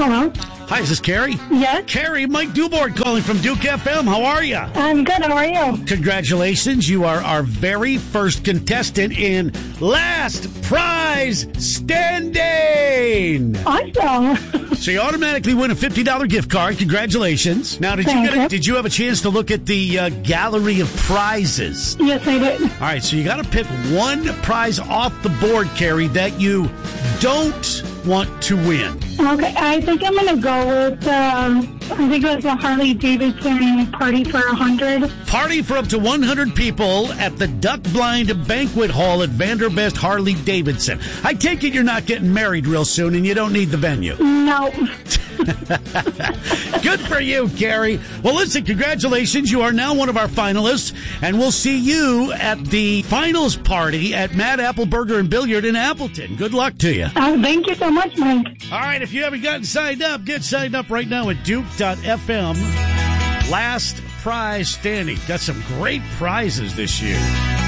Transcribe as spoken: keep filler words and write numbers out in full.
Hello? Hi, is this Carrie? Yes? Carrie, Mike Dubord calling from Duke F M. How are you? I'm good. How are you? Congratulations. You are our very first contestant in Last Prize Standing. Awesome. So you automatically win a fifty dollars gift card. Congratulations. Now, did you, Thank get a, you. did you have a chance to look at the uh, gallery of prizes? Yes, I did. All right, so you got to pick one prize off the board, Carrie, that you don't want to win. Okay, I think I'm going to go with, um, I think it was a Harley Davidson Party for a Hundred. Party for up to one hundred people at the Duck Blind Banquet Hall at Vanderbest Harley Davidson. I take it you're not getting married real soon and you don't need the venue. No. Good for you, Carrie. Well, listen, congratulations. You are now one of our finalists, and we'll see you at the finals party at Mad Apple Burger and Billiard in Appleton. Good luck to you. Uh, thank you so much, Mike. All right, if you haven't gotten signed up, get signed up right now at Duke dot F M. Last Prize Standing. Got some great prizes this year.